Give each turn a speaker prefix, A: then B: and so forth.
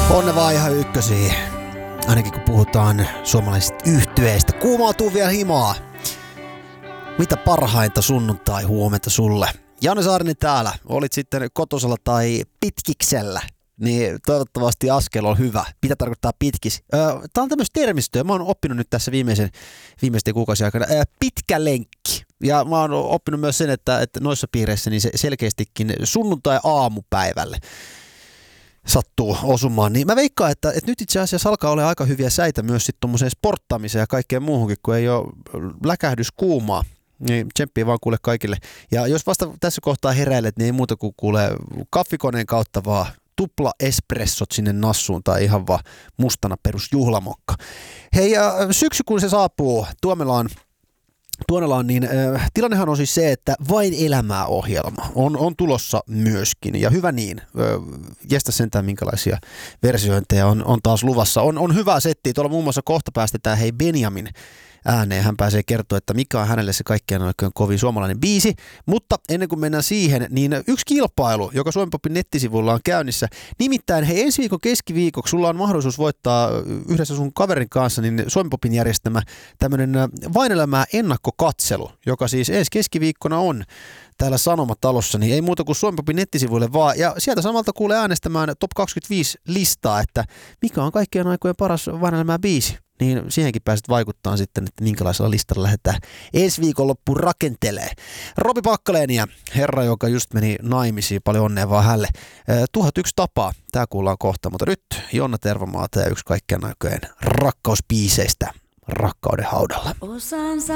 A: On ne vaan ihan ykkösiä. Ainakin kun puhutaan suomalaisista yhtyeistä. Kuumautuu vielä himaa. Mitä parhainta sunnuntai-huomenta sulle? Janne Saarinen täällä. Olit sitten kotosalla tai pitkiksellä. Niin toivottavasti askel on hyvä. Mitä tarkoittaa pitkis? Tää on tämmöistä termistöä. Mä oon oppinut nyt tässä viimeisten kuukausien aikana. Pitkä lenkki. Ja mä oon oppinut myös sen, että noissa piireissä niin se selkeästikin sunnuntai-aamupäivälle sattuu osumaan, niin mä veikkaan, että nyt itse asiassa alkaa olla aika hyviä säitä myös sitten tommoseen sporttaamiseen ja kaikkeen muuhunkin, kun ei ole läkähdys kuumaa. Niin tsemppiä vaan kuule kaikille. Ja jos vasta tässä kohtaa heräilet, niin ei muuta kuin kuule kahvikoneen kautta vaan tupla espressot sinne nassuun tai ihan vaan mustana perusjuhlamokka. Hei, syksy kun se saapuu, Tuonelaan, niin tilannehan on siis se, että Vain elämää -ohjelma on tulossa myöskin, ja hyvä niin. Jästä sentään minkälaisia versiointeja on taas luvassa. On hyvää settiä, tuolla muun muassa kohta päästetään Benjamin ääneen. Hän pääsee kertoa, että mikä on hänelle se kaikkien oikein kovin suomalainen biisi. Mutta ennen kuin mennään siihen, niin yksi kilpailu, joka Suomen Popin nettisivuilla on käynnissä. Nimittäin ensi viikon keskiviikoksi sulla on mahdollisuus voittaa yhdessä sun kaverin kanssa niin Suomen Popin järjestämä tämmöinen Vain elämää -ennakkokatselu, joka siis ensi keskiviikkona on täällä Sanomatalossa, niin ei muuta kuin Suomen Popin nettisivuille vaan. Ja sieltä samalta kuulee äänestämään Top 25 listaa, että mikä on kaikkien aikojen paras Vain elämää -biisi. Niin siihenkin pääset vaikuttaa sitten, että minkälaisella listalla lähdetään ensi viikonloppuun rakentelee. Robi Pakkaleenia, herra, joka just meni naimisiin, paljon onnea vaan hälle. 1001 tapaa, tää kuullaan kohta, mutta nyt Jonna Tervomaata ja yksi kaikkien aikojen rakkauspiiseistä Rakkauden haudalla.
B: Osaansa